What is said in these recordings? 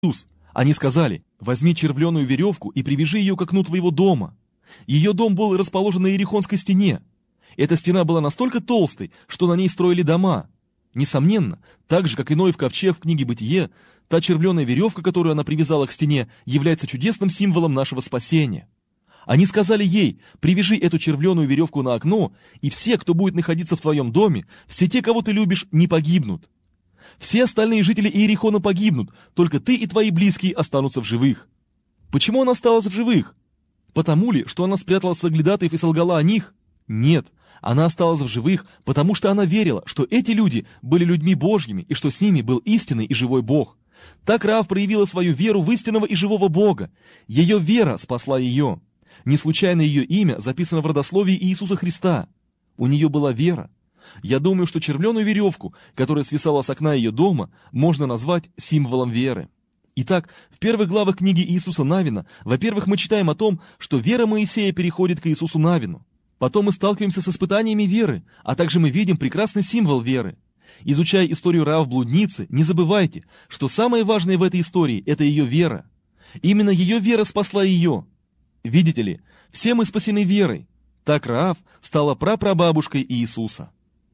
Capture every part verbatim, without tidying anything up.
Иисус. Они сказали: возьми червленую веревку и привяжи ее к окну твоего дома. Ее дом был расположен на Иерихонской стене. Эта стена была настолько толстой, что на ней строили дома. Несомненно, так же, как и Ной в ковчег в книге «Бытие», та червленая веревка, которую она привязала к стене, является чудесным символом нашего спасения. Они сказали ей: привяжи эту червленую веревку на окно, и все, кто будет находиться в твоем доме, все те, кого ты любишь, не погибнут. Все остальные жители Иерихона погибнут, только ты и твои близкие останутся в живых. Почему она осталась в живых? Потому ли, что она спрятала соглядатаев и солгала о них? Нет, она осталась в живых, потому что она верила, что эти люди были людьми Божьими и что с ними был истинный и живой Бог. Так Раав проявила свою веру в истинного и живого Бога. Ее вера спасла ее. Не случайно ее имя записано в родословии Иисуса Христа. У нее была вера. Я думаю, что червленую веревку, которая свисала с окна ее дома, можно назвать символом веры. Итак, в первых главах книги Иисуса Навина, во-первых, мы читаем о том, что вера Моисея переходит к Иисусу Навину. Потом мы сталкиваемся с испытаниями веры, а также мы видим прекрасный символ веры. Изучая историю Раав-блудницы, не забывайте, что самое важное в этой истории – это ее вера. Именно ее вера спасла ее. Видите ли, все мы спасены верой. Так Раав стала прапрабабушкой Иисуса.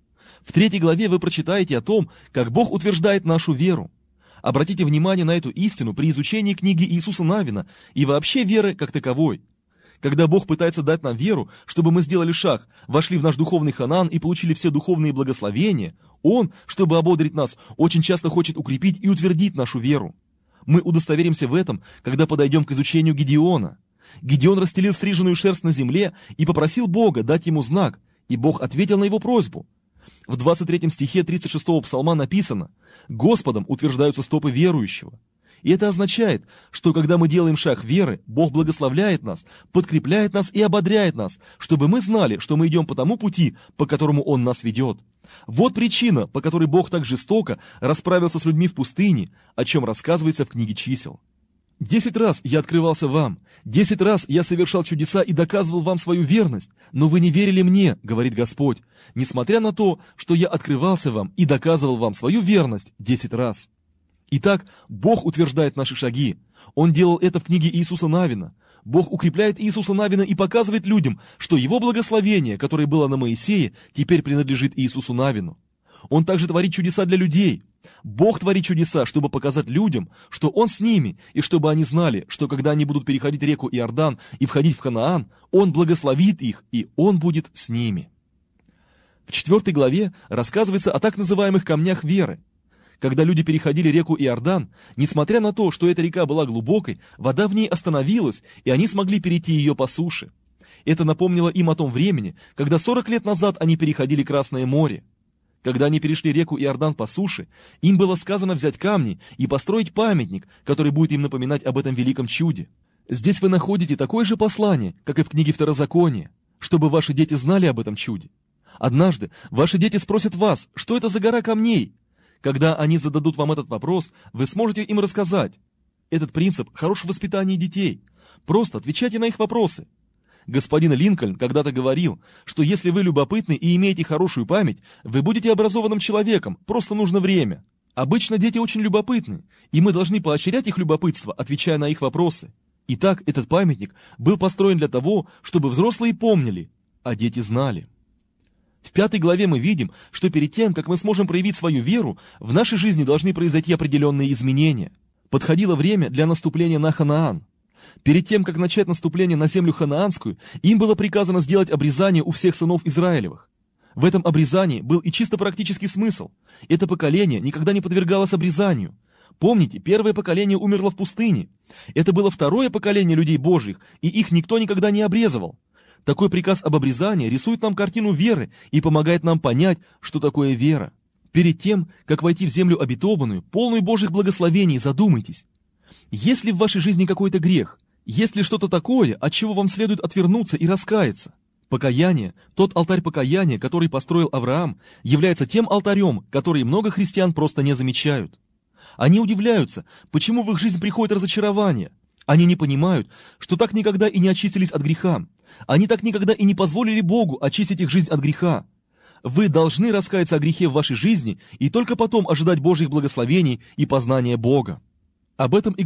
В третьей главе вы прочитаете о том, как Бог утверждает нашу веру. Обратите внимание на эту истину при изучении книги Иисуса Навина и вообще веры как таковой. Когда Бог пытается дать нам веру, чтобы мы сделали шаг, вошли в наш духовный Ханаан и получили все духовные благословения, Он, чтобы ободрить нас, очень часто хочет укрепить и утвердить нашу веру. Мы удостоверимся в этом, когда подойдем к изучению Гидеона. Гидеон расстелил стриженную шерсть на земле и попросил Бога дать ему знак, и Бог ответил на его просьбу. В двадцать третьем стихе тридцать шестого псалма написано: «Господом утверждаются стопы верующего». И это означает, что когда мы делаем шаг веры, Бог благословляет нас, подкрепляет нас и ободряет нас, чтобы мы знали, что мы идем по тому пути, по которому Он нас ведет. Вот причина, по которой Бог так жестоко расправился с людьми в пустыне, о чем рассказывается в книге Чисел. Десять раз я открывался вам, десять раз я совершал чудеса и доказывал вам свою верность, но вы не верили мне, говорит Господь, несмотря на то, что я открывался вам и доказывал вам свою верность десять раз. Итак, Бог утверждает наши шаги. Он делал это в книге Иисуса Навина. Бог укрепляет Иисуса Навина и показывает людям, что его благословение, которое было на Моисее, теперь принадлежит Иисусу Навину. Он также творит чудеса для людей. Бог творит чудеса, чтобы показать людям, что Он с ними, и чтобы они знали, что когда они будут переходить реку Иордан и входить в Ханаан, Он благословит их, и Он будет с ними. В четвертой главе рассказывается о так называемых камнях веры. Когда люди переходили реку Иордан, несмотря на то, что эта река была глубокой, вода в ней остановилась, и они смогли перейти ее по суше. Это напомнило им о том времени, когда сорок лет назад они переходили Красное море. Когда они перешли реку Иордан по суше, им было сказано взять камни и построить памятник, который будет им напоминать об этом великом чуде. Здесь вы находите такое же послание, как и в книге Второзакония, чтобы ваши дети знали об этом чуде. Однажды ваши дети спросят вас, что это за гора камней. Когда они зададут вам этот вопрос, вы сможете им рассказать. Этот принцип хорош в воспитании детей. Просто отвечайте на их вопросы. Господин Линкольн когда-то говорил, что если вы любопытны и имеете хорошую память, вы будете образованным человеком, просто нужно время. Обычно дети очень любопытны, и мы должны поощрять их любопытство, отвечая на их вопросы. Итак, этот памятник был построен для того, чтобы взрослые помнили, а дети знали. В пятой главе мы видим, что перед тем, как мы сможем проявить свою веру, в нашей жизни должны произойти определенные изменения. Подходило время для наступления на Ханаан. Перед тем, как начать наступление на землю ханаанскую, им было приказано сделать обрезание у всех сынов Израилевых. В этом обрезании был и чисто практический смысл. Это поколение никогда не подвергалось обрезанию. Помните, первое поколение умерло в пустыне. Это было второе поколение людей Божьих, и их никто никогда не обрезывал. Такой приказ об обрезании рисует нам картину веры и помогает нам понять, что такое вера. Перед тем, как войти в землю обетованную, полную Божьих благословений, задумайтесь. Есть ли в вашей жизни какой-то грех? Есть ли что-то такое, от чего вам следует отвернуться и раскаяться? Покаяние, тот алтарь покаяния, который построил Авраам, является тем алтарем, который много христиан просто не замечают. Они удивляются, почему в их жизнь приходит разочарование. Они не понимают, что так никогда и не очистились от греха. Они так никогда и не позволили Богу очистить их жизнь от греха. Вы должны раскаяться о грехе в вашей жизни и только потом ожидать Божьих благословений и познания Бога. Об этом и